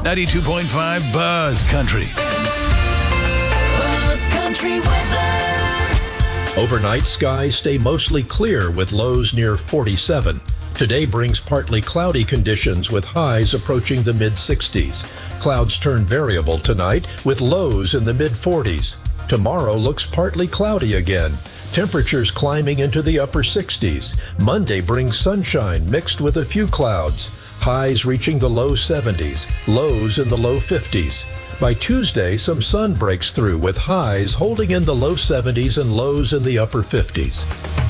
92.5 Buzz Country. Buzz Country weather. Overnight skies stay mostly clear with lows near 47. Today brings partly cloudy conditions with highs approaching the mid-60s. Clouds turn variable tonight with lows in the mid-40s. Tomorrow looks partly cloudy again. Temperatures climbing into the upper 60s. Monday brings sunshine mixed with a few clouds. Highs reaching the low 70s, lows in the low 50s. By Tuesday, some sun breaks through with highs holding in the low 70s and lows in the upper 50s.